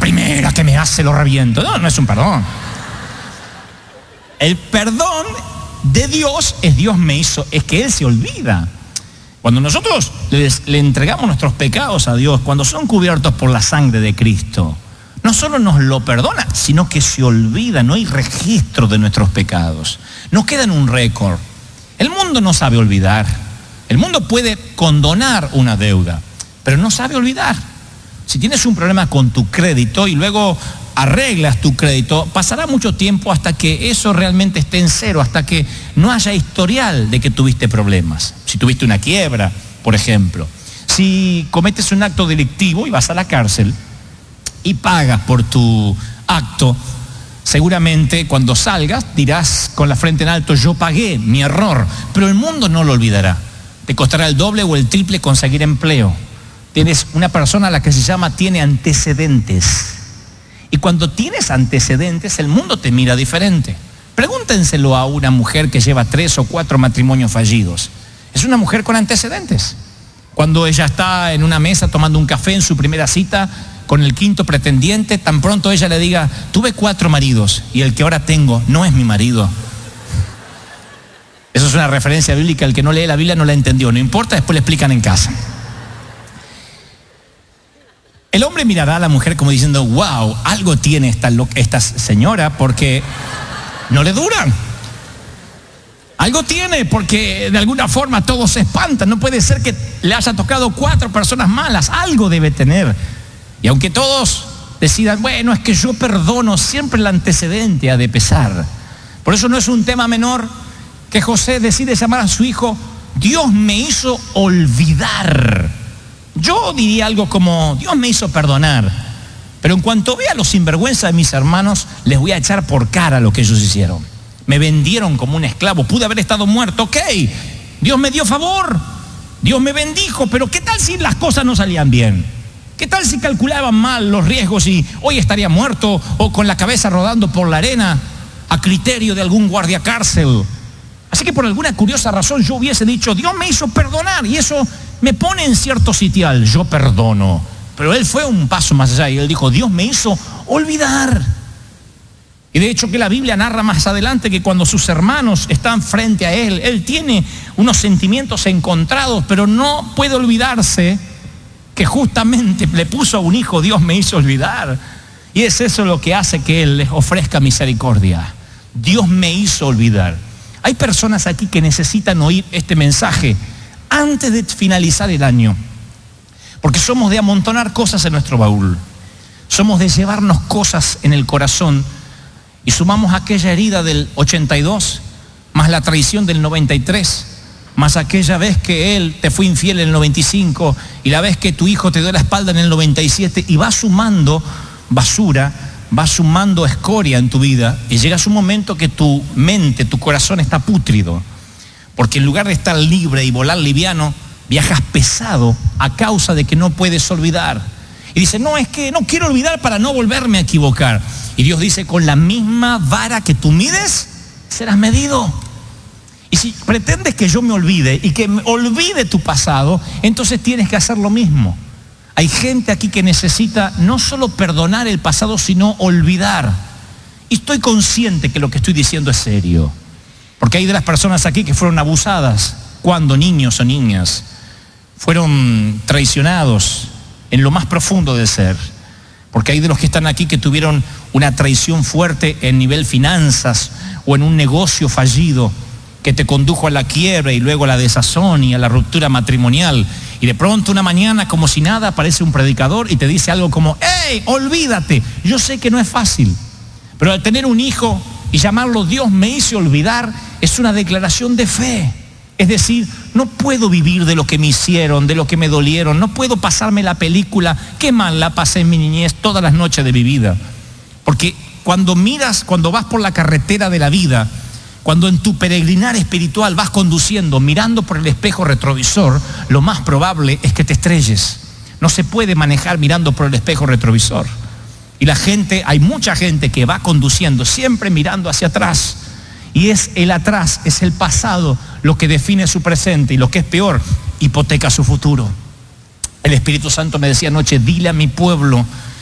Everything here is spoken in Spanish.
primera que me hace lo reviento. No, no es un perdón. El perdón de Dios es Dios me hizo, es que Él se olvida. Cuando nosotros le entregamos nuestros pecados a Dios, cuando son cubiertos por la sangre de Cristo, no solo nos lo perdona, sino que se olvida, no hay registro de nuestros pecados. No queda en un récord. El mundo no sabe olvidar. El mundo puede condonar una deuda, pero no sabe olvidar. Si tienes un problema con tu crédito y luego arreglas tu crédito, pasará mucho tiempo hasta que eso realmente esté en cero, hasta que no haya historial de que tuviste problemas. Si tuviste una quiebra, por ejemplo. Si cometes un acto delictivo y vas a la cárcel y pagas por tu acto, seguramente cuando salgas dirás con la frente en alto, yo pagué mi error, pero el mundo no lo olvidará. Te costará el doble o el triple conseguir empleo. Tienes una persona a la que se llama tiene antecedentes. Y cuando tienes antecedentes, el mundo te mira diferente. Pregúntenselo a una mujer que lleva 3 o 4 matrimonios fallidos. Es una mujer con antecedentes. Cuando ella está en una mesa tomando un café en su primera cita con el 5.º pretendiente, tan pronto ella le diga, tuve 4 maridos y el que ahora tengo no es mi marido. Eso es una referencia bíblica, el que no lee la Biblia no la entendió, no importa, después le explican en casa. El hombre mirará a la mujer como diciendo, wow, algo tiene esta señora porque no le duran. Algo tiene porque de alguna forma todos se espantan. No puede ser que le haya tocado 4 personas malas, algo debe tener. Y aunque todos decidan, bueno, es que yo perdono, siempre el antecedente ha de pesar. Por eso no es un tema menor que José decide llamar a su hijo, Dios me hizo olvidar. Yo diría algo como, Dios me hizo perdonar, pero en cuanto vea los sinvergüenza de mis hermanos, les voy a echar por cara lo que ellos hicieron. Me vendieron como un esclavo, pude haber estado muerto, ok, Dios me dio favor, Dios me bendijo, pero ¿qué tal si las cosas no salían bien? ¿Qué tal si calculaban mal los riesgos y hoy estaría muerto o con la cabeza rodando por la arena a criterio de algún guardia cárcel? Así que por alguna curiosa razón yo hubiese dicho, Dios me hizo perdonar y eso me pone en cierto sitial, yo perdono. Pero él fue un paso más allá y él dijo, Dios me hizo olvidar. Y de hecho que la Biblia narra más adelante que cuando sus hermanos están frente a él tiene unos sentimientos encontrados, pero no puede olvidarse que justamente le puso a un hijo, Dios me hizo olvidar. Y es eso lo que hace que él les ofrezca misericordia. Dios me hizo olvidar. Hay personas aquí que necesitan oír este mensaje antes de finalizar el año, porque somos de amontonar cosas en nuestro baúl, somos de llevarnos cosas en el corazón y sumamos aquella herida del 82, más la traición del 93, más aquella vez que él te fue infiel en el 95 y la vez que tu hijo te dio la espalda en el 97 y va sumando basura, va sumando escoria en tu vida y llegas a un momento que tu mente, tu corazón está pútrido. Porque en lugar de estar libre y volar liviano, viajas pesado a causa de que no puedes olvidar. Y dice, no, es que no quiero olvidar para no volverme a equivocar. Y Dios dice, con la misma vara que tú mides, serás medido. Y si pretendes que yo me olvide y que me olvide tu pasado, entonces tienes que hacer lo mismo. Hay gente aquí que necesita no solo perdonar el pasado, sino olvidar. Y estoy consciente que lo que estoy diciendo es serio. Porque hay de las personas aquí que fueron abusadas cuando niños o niñas, fueron traicionados en lo más profundo del ser. Porque hay de los que están aquí que tuvieron una traición fuerte en nivel finanzas o en un negocio fallido que te condujo a la quiebra y luego a la desazón y a la ruptura matrimonial. Y de pronto una mañana, como si nada, aparece un predicador y te dice algo como, ¡hey, olvídate! Yo sé que no es fácil, pero al tener un hijo y llamarlo Dios me hizo olvidar, es una declaración de fe. Es decir, no puedo vivir de lo que me hicieron, de lo que me dolieron, no puedo pasarme la película, qué mal la pasé en mi niñez todas las noches de mi vida. Porque cuando vas por la carretera de la vida, cuando en tu peregrinar espiritual vas conduciendo, mirando por el espejo retrovisor, lo más probable es que te estrelles. No se puede manejar mirando por el espejo retrovisor. Y hay mucha gente que va conduciendo siempre mirando hacia atrás. Y es el atrás, es el pasado lo que define su presente y lo que es peor, hipoteca su futuro. El Espíritu Santo me decía anoche, dile a mi pueblo